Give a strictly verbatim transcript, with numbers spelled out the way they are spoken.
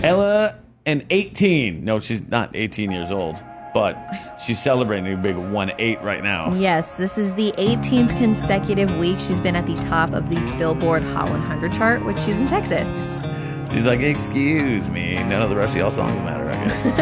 Ella and eighteen. No, she's not eighteen years old, but she's celebrating a big one eight right now. Yes, this is the eighteenth consecutive week she's been at the top of the Billboard Hot one hundred chart, which she's in Texas. She's like, excuse me. None of the rest of y'all songs matter, I guess.